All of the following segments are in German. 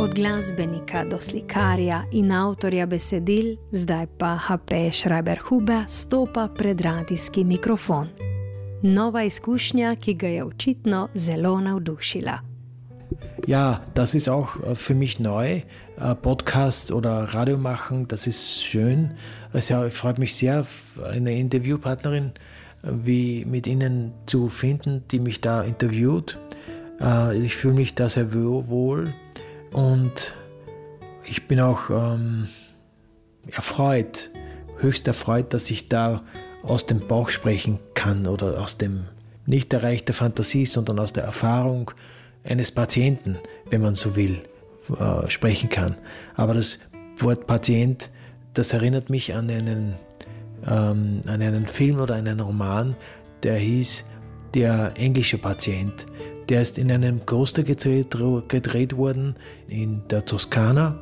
Od glasbenika do slikarja in avtorja besedil, zdaj pa H.P. Schreiber-Huber stopa pred radijski mikrofon. Nova izkušnja, ki ga je očitno zelo navdušila. Ja, das ist auch für mich neu. Podcast oder Radio machen, das ist schön. Es freut mich sehr, eine Interviewpartnerin wie mit Ihnen zu finden, die mich da interviewt. Ich fühle mich da sehr wohl und ich bin auch erfreut, höchst erfreut, dass ich da aus dem Bauch sprechen kann oder aus dem nicht der Reich der Fantasie, sondern aus der Erfahrung eines Patienten, wenn man so will, sprechen kann. Aber das Wort Patient, das erinnert mich an einen Film oder einen Roman, der hieß Der englische Patient. Der ist in einem Kloster gedreht worden, in der Toskana.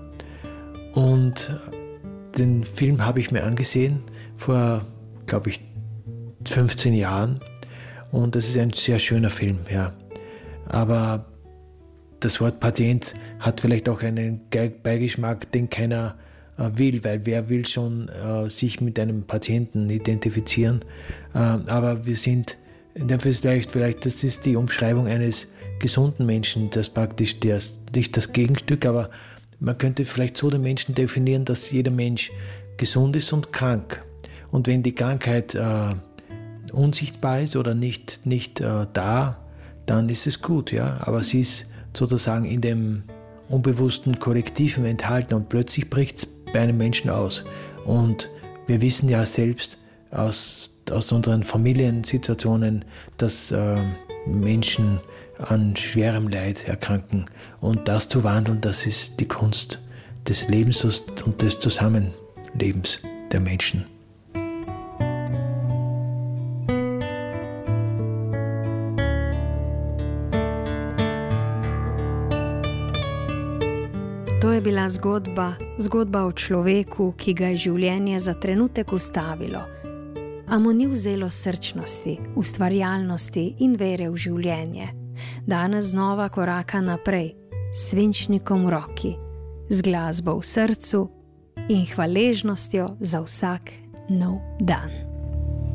Und den Film habe ich mir angesehen vor, glaube ich, 15 Jahren. Und das ist ein sehr schöner Film, ja. Aber das Wort Patient hat vielleicht auch einen Beigeschmack, den keiner will, weil wer will schon sich mit einem Patienten identifizieren. Aber wir sind, vielleicht, das ist die Umschreibung eines gesunden Menschen, das praktisch nicht das Gegenstück, aber man könnte vielleicht so den Menschen definieren, dass jeder Mensch gesund ist und krank. Und wenn die Krankheit unsichtbar ist oder nicht da, dann ist es gut, ja. Aber sie ist sozusagen in dem unbewussten Kollektiven enthalten und plötzlich bricht es bei einem Menschen aus. Und wir wissen ja selbst aus unseren Familiensituationen, dass Menschen an schwerem Leid erkranken. Und das zu wandeln, das ist die Kunst des Lebens und des Zusammenlebens der Menschen. To je bila zgodba o človeku, ki ga je življenje za trenutek ustavilo, a mu ni vzelo srčnosti, ustvarjalnosti in vere v življenje. Danes znova koraka naprej, s svinčnikom v roki, z glasbo v srcu in hvaležnostjo za vsak nov dan.